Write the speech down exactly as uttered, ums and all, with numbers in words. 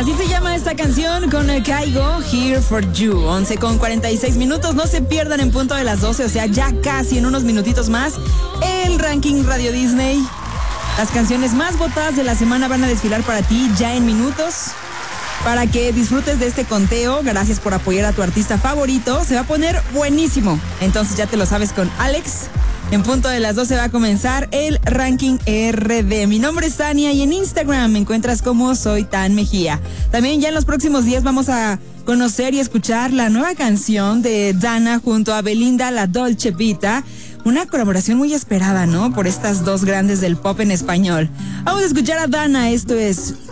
Así se llama esta canción con Caigo, Here for You. once con cuarenta y seis minutos. No se pierdan en punto de las doce, o sea, ya casi en unos minutitos más, el ranking Radio Disney. Las canciones más votadas de la semana van a desfilar para ti ya en minutos. Para que disfrutes de este conteo, gracias por apoyar a tu artista favorito. Se va a poner buenísimo. Entonces ya te lo sabes con Alex. En punto de las doce va a comenzar el ranking R D. Mi nombre es Tania y en Instagram me encuentras como Soy Tan Mejía. También ya en los próximos días vamos a conocer y escuchar la nueva canción de Dana junto a Belinda, La Dolce Vita. Una colaboración muy esperada, ¿no? Por estas dos grandes del pop en español. Vamos a escuchar a Dana, esto es